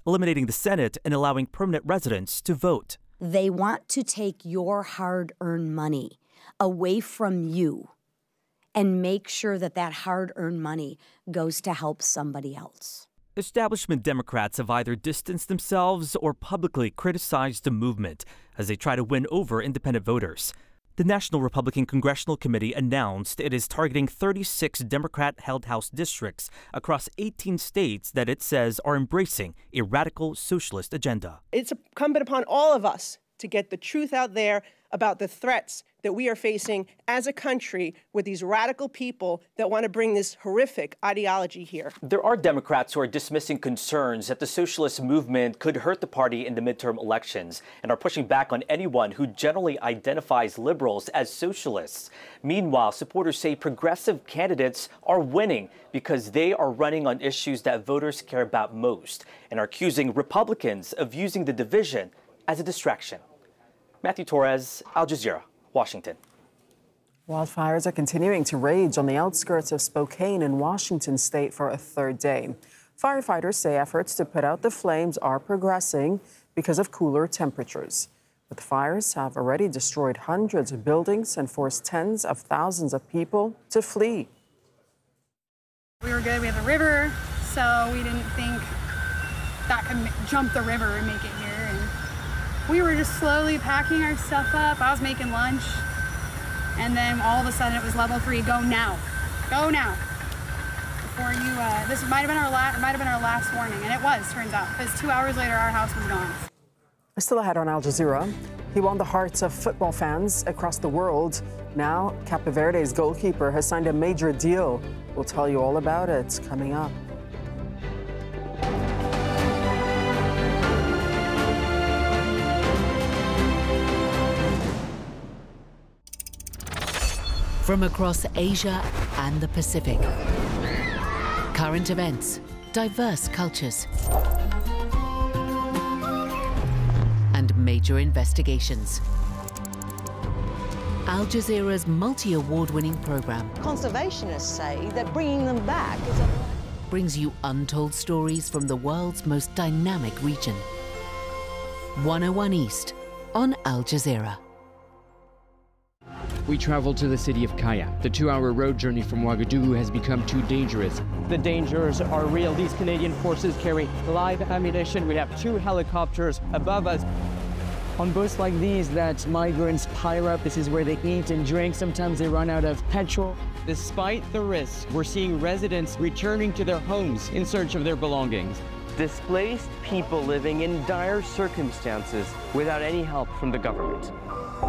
eliminating the Senate and allowing permanent residents to vote. They want to take your hard-earned money away from you and make sure that that hard-earned money goes to help somebody else. Establishment Democrats have either distanced themselves or publicly criticized the movement as they try to win over independent voters. The National Republican Congressional Committee announced it is targeting 36 Democrat-held House districts across 18 states that it says are embracing a radical socialist agenda. It's incumbent upon all of us to get the truth out there about the threats that we are facing as a country with these radical people that want to bring this horrific ideology here. There are Democrats who are dismissing concerns that the socialist movement could hurt the party in the midterm elections and are pushing back on anyone who generally identifies liberals as socialists. Meanwhile, supporters say progressive candidates are winning because they are running on issues that voters care about most and are accusing Republicans of using the division as a distraction. Matthew Torres, Al Jazeera, Washington. Wildfires are continuing to rage on the outskirts of Spokane in Washington state for a third day. Firefighters say efforts to put out the flames are progressing because of cooler temperatures. But the fires have already destroyed hundreds of buildings and forced tens of thousands of people to flee. We were good. We have a river, so we didn't think that could jump the river and make it here. We were just slowly packing our stuff up. I was making lunch, and then all of a sudden it was level 3. Go now, go now. Before you, this might have been our last warning, and it was. Turns out, because 2 hours later our house was gone. Still ahead on Al Jazeera, he won the hearts of football fans across the world. Now, Cape Verde's goalkeeper has signed a major deal. We'll tell you all about it coming up. From across Asia and the Pacific, current events, diverse cultures, and major investigations. Al Jazeera's multi-award-winning program Conservationists say that bringing them back is brings you untold stories from the world's most dynamic region. 101 East on Al Jazeera. We traveled to the city of Kaya. The 2-hour road journey from Ouagadougou has become too dangerous. The dangers are real. These Canadian forces carry live ammunition. We have 2 helicopters above us. On boats like these that migrants pile up, this is where they eat and drink. Sometimes they run out of petrol. Despite the risks, we're seeing residents returning to their homes in search of their belongings. Displaced people living in dire circumstances without any help from the government.